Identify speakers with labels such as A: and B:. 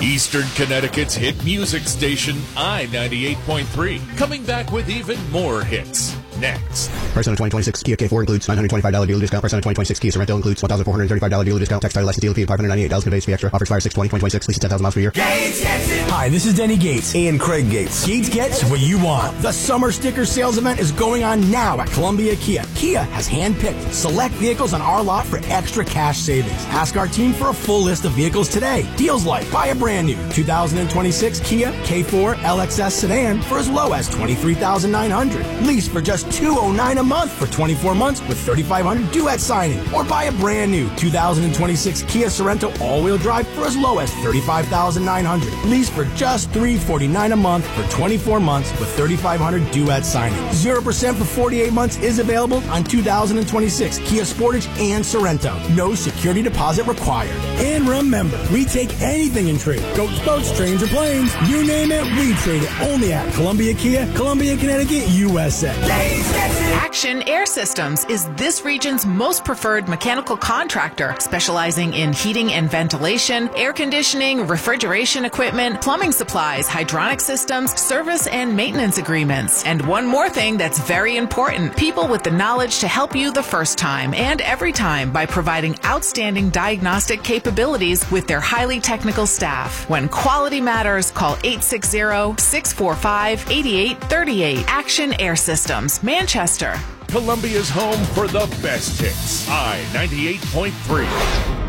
A: Eastern Connecticut's hit music station, I-98.3, coming back with even more hits. Next.
B: Price on a 2026 Kia K4 includes $925 dealer discount. Price on a 2026 Kia Sorento includes $1,435 dealer discount. Textile license dealer fee of $598. Conveyance fee extra. Offers fire 6/20, 2026. Lease 10,000 miles per year.
C: Gates gets it. Hi, this is Denny Gates.
D: And Craig Gates.
C: Gates gets what you want. The summer sticker sales event is going on now at Columbia Kia. Kia has handpicked select vehicles on our lot for extra cash savings. Ask our team for a full list of vehicles today. Deals like buy a brand new 2026 Kia K4 LXS sedan for as low as $23,900. Lease for just $209 a month for 24 months with $3,500 due at signing. Or buy a brand new 2026 Kia Sorento all-wheel drive for as low as $35,900. Lease for just $349 a month for 24 months with $3,500 due at signing. 0% for 48 months is available on 2026 Kia Sportage and Sorento. No security deposit required. And remember, we take anything in trade. Goats, boats, trains, or planes. You name it, we trade it. Only at Columbia Kia, Columbia, Connecticut, USA.
E: Action Air Systems is this region's most preferred mechanical contractor, specializing in heating and ventilation, air conditioning, refrigeration equipment, plumbing supplies, hydronic systems, service and maintenance agreements. And one more thing that's very important, people with the knowledge to help you the first time and every time by providing outstanding diagnostic capabilities with their highly technical staff. When quality matters, call 860-645-8838. Action Air Systems, Manchester.
A: Columbia's home for the best hits. I-98.3.